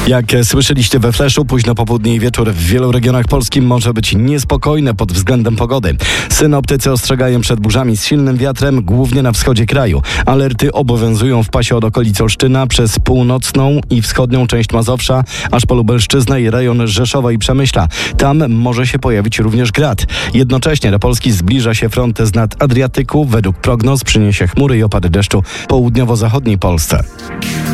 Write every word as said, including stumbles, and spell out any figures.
Jak słyszeliście we Fleszu, późno popołudnie i wieczór w wielu regionach Polski może być niespokojne pod względem pogody. Synoptycy ostrzegają przed burzami z silnym wiatrem, głównie na wschodzie kraju. Alerty obowiązują w pasie od okolic Olsztyna przez północną i wschodnią część Mazowsza, aż po Lubelszczyznę i rejon Rzeszowa i Przemyśla. Tam może się pojawić również grad. Jednocześnie do Polski zbliża się front z nad Adriatyku. Według prognoz przyniesie chmury i opady deszczu w południowo-zachodniej Polsce.